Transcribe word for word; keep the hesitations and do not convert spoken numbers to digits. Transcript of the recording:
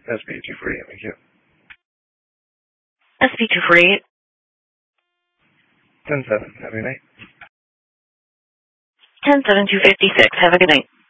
S P two forty-eight, thank you. S P two forty-eight. ten seven, have a good night. ten seven two fifty-six, have a good night.